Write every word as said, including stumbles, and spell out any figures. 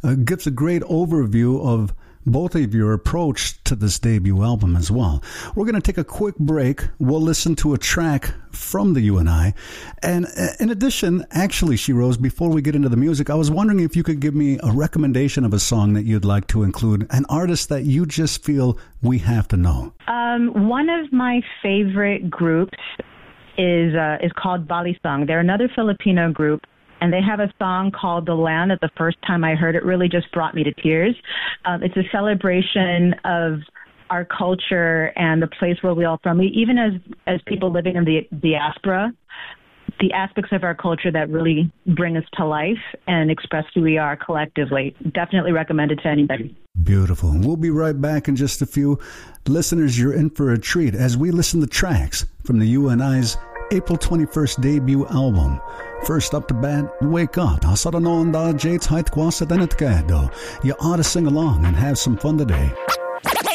uh, gives a great overview of both of your approach to this debut album as well. We're going to take a quick break. We'll listen to a track from the U N I. And in addition, actually, Shirose, before we get into the music, I was wondering if you could give me a recommendation of a song that you'd like to include, an artist that you just feel we have to know. Um, one of my favorite groups is uh, is called Balisang. They're another Filipino group. And they have a song called The Land that the first time I heard it really just brought me to tears. Um, it's a celebration of our culture and the place where we all from. Even as, as people living in the diaspora, the aspects of our culture that really bring us to life and express who we are collectively. Definitely recommend it to anybody. Beautiful. We'll be right back in just a few. Listeners, you're in for a treat as we listen to tracks from the U N I's April twenty-first debut album. First up to bat, Wake Up. Hasaranoon da Jates Height Kwasa Denetkedo. You ought to sing along and have some fun today.